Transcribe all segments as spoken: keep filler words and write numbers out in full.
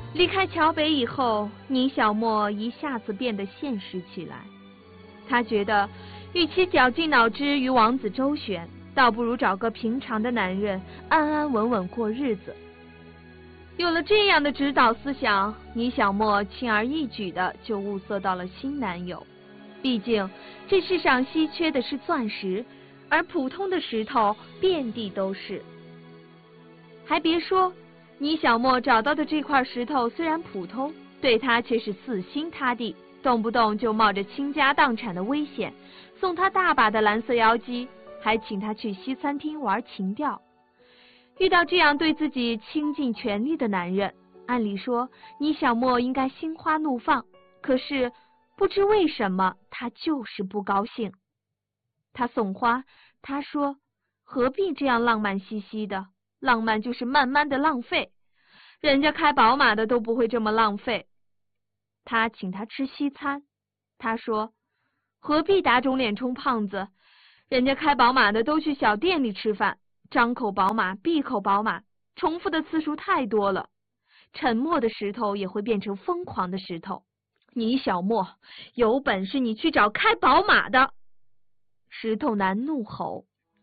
离开桥北以后，倪小沫一下子变得现实起来。他觉得，与其绞尽脑汁与王子周旋，倒不如找个平常的男人，安安稳稳过日子。有了这样的指导思想，倪小沫轻而易举的就物色到了新男友。毕竟，这世上稀缺的是钻石，而普通的石头遍地都是。还别说，倪小沫找到的这块石头虽然普通，对他却是死心塌地，动不动就冒着倾家荡产的危险，送他大把的蓝色妖姬，还请他去西餐厅玩情调。遇到这样对自己倾尽全力的男人，按理说倪小沫应该心花怒放，可是不知为什么他就是不高兴。他送花，他说何必这样浪漫兮兮的，浪漫就是慢慢的浪费，人家开宝马的都不会这么浪费。他请他吃西餐，他说何必打肿脸充胖子，人家开宝马的都去小店里吃饭，张口宝马闭口宝马，重复的次数太多了，沉默的石头也会变成疯狂的石头。倪小沫，有本事你去找开宝马的！石头男怒吼。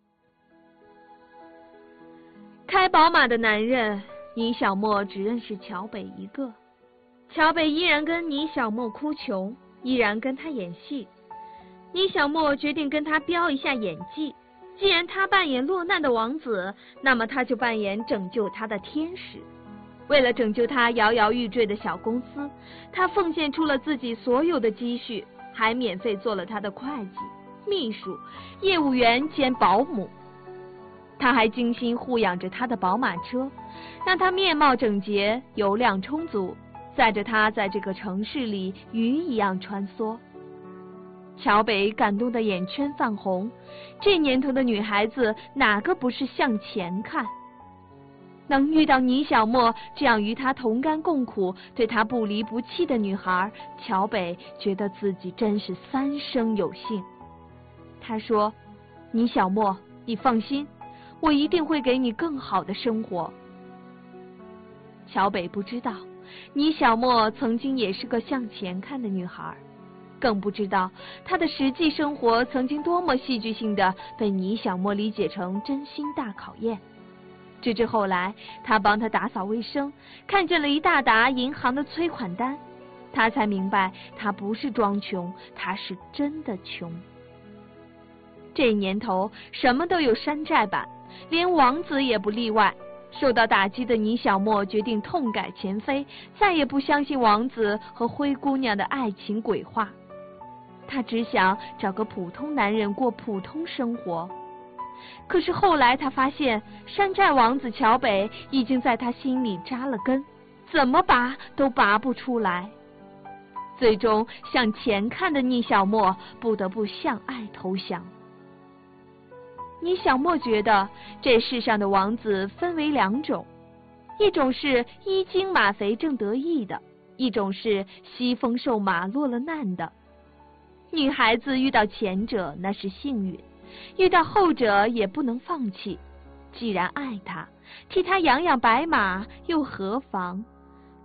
开宝马的男人，倪小沫只认识桥北一个。桥北依然跟倪小沫哭穷，依然跟他演戏。倪小沫决定跟他飙一下演技，既然他扮演落难的王子，那么他就扮演拯救他的天使。为了拯救他摇摇欲坠的小公司，他奉献出了自己所有的积蓄，还免费做了他的会计、秘书、业务员兼保姆。他还精心护养着他的宝马车，让他面貌整洁、油量充足，载着他在这个城市里鱼一样穿梭。桥北感动的眼圈泛红，这年头的女孩子哪个不是向前看？能遇到倪小沫这样与他同甘共苦、对他不离不弃的女孩，桥北觉得自己真是三生有幸。他说：倪小沫，你放心，我一定会给你更好的生活。桥北不知道，倪小沫曾经也是个向前看的女孩，更不知道她的实际生活曾经多么戏剧性的被倪小沫理解成真心大考验。直至后来，他帮他打扫卫生，看见了一大沓银行的催款单，他才明白他不是装穷，他是真的穷。这年头什么都有山寨版，连王子也不例外。受到打击的倪小沫决定痛改前非，再也不相信王子和灰姑娘的爱情鬼话。他只想找个普通男人过普通生活。可是后来他发现，山寨王子桥北已经在他心里扎了根，怎么拔都拔不出来。最终向前看的倪小沫不得不向爱投降。倪小沫觉得这世上的王子分为两种，一种是衣精马肥正得意的，一种是西风瘦马落了难的。女孩子遇到前者那是幸运，遇到后者也不能放弃。既然爱他，替他养养白马又何妨？